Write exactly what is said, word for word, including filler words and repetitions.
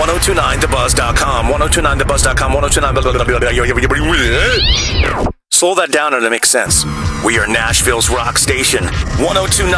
ten two nine the buzz dot com. ten two nine the buzz dot com. ten two nine. Slow that down and it makes sense. We are Nashville's rock station. ten two nine